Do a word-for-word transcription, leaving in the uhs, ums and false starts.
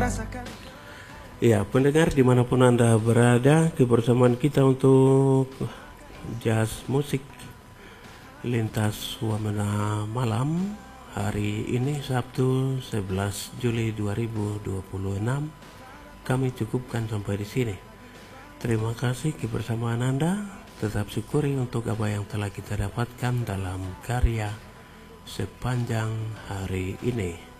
Ya, pendengar dimanapun Anda berada, kebersamaan kita untuk jazz musik lintas wamena malam hari ini Sabtu sebelas Juli dua ribu dua puluh enam kami cukupkan sampai di sini. Terima kasih kebersamaan Anda. Tetap syukuri untuk apa yang telah kita dapatkan dalam karya sepanjang hari ini.